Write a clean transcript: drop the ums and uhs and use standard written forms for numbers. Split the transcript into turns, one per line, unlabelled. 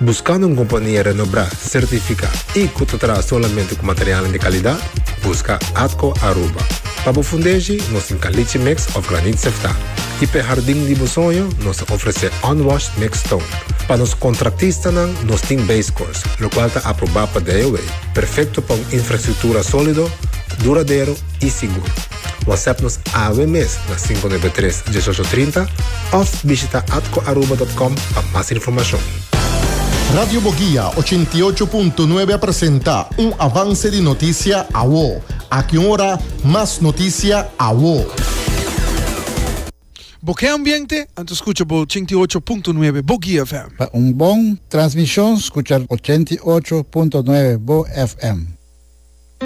Buscando una compañía renombrada, certificada y que trabaja solamente con materiales de calidad, busca Atco Aruba. Para fundeji, nos encaliche mix of granite sefta. Y para jardín de sonho, nos ofrece unwashed mixed stone. Para los contratistas, nos tiene base course, lo cual está aprobado por DOA. Perfecto para una infraestructura sólido, duradero y seguro. WhatsApp-nos AWMES na 593-1830 o visita atcoaruba.com para más información.
Radio Boguía 88.9 presenta un avance de noticia a WO. A qué hora más noticia a WO.
Boqué ambiente, antes escucha por 88.9 Boguía FM.
Para un buen transmisión, escuchar 88.9 Bo FM.